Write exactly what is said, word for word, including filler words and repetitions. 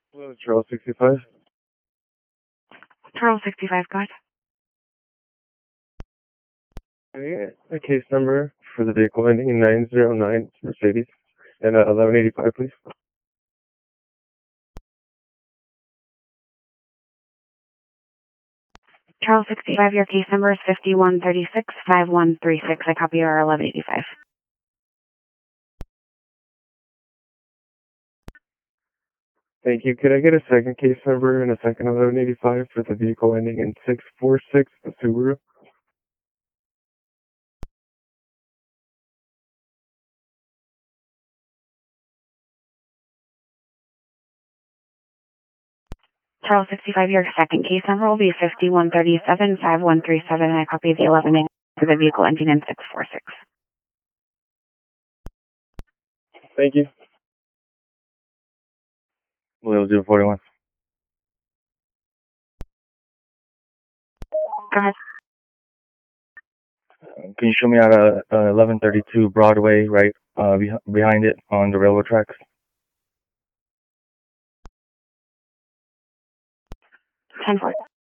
Hello, Charles sixty-five. Charles sixty-five, go ahead. Can I get a case number for the vehicle ending in nine zero nine Mercedes and uh, eleven eighty-five, please? Charles sixty-five, your case number is fifty-one thirty-six, five one three six. I copy your eleven eighty-five. Thank you. Could I get a second case number and a second eleven eighty-five for the vehicle ending in six four six, the Subaru? Charles sixty-five, your second case number will be fifty-one thirty-seven, five one three seven. I copy the eleven eighty-five for the vehicle ending in six four six. Thank you. Blue zero forty-one. Go ahead. Can you show me out of uh, eleven thirty-two Broadway, right uh, be- behind it on the railroad tracks? ten four.